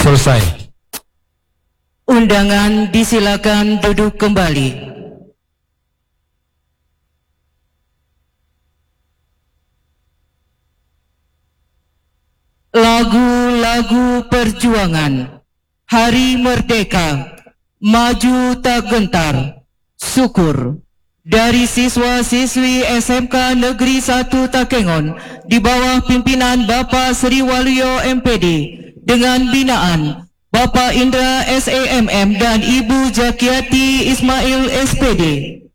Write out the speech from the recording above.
Selesai. Undangan disilakan duduk kembali. Lagu-lagu perjuangan, Hari Merdeka, Maju Tak Gentar, Syukur, dari siswa-siswi SMK Negeri 1 Takengon di bawah pimpinan Bapak Sri Waluyo MPD dengan binaan Bapak Indra SAMM dan Ibu Jakiati Ismail SPD.